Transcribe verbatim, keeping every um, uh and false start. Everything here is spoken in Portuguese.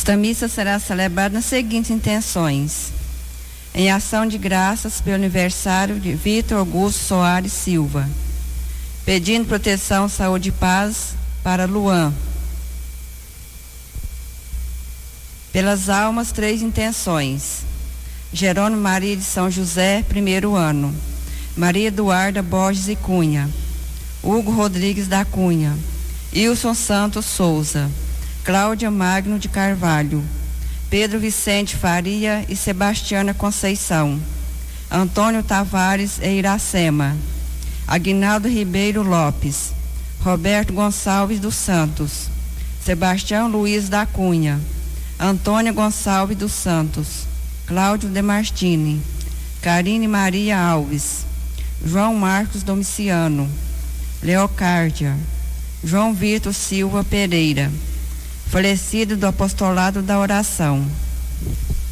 Esta missa será celebrada nas seguintes intenções: em ação de graças pelo aniversário de Vitor Augusto Soares Silva, pedindo proteção, saúde e paz para Luan. Pelas almas, três intenções: Jerônimo Maria de São José, primeiro ano, Maria Eduarda Borges e Cunha, Hugo Rodrigues da Cunha, Ilson Santos Souza, Cláudia Magno de Carvalho, Pedro Vicente Faria e Sebastiana Conceição, Antônio Tavares e Iracema, Aguinaldo Ribeiro Lopes, Roberto Gonçalves dos Santos, Sebastião Luiz da Cunha, Antônio Gonçalves dos Santos, Cláudio Demartini, Karine Maria Alves, João Marcos Domiciano, Leocárdia, João Vitor Silva Pereira, falecido do apostolado da oração.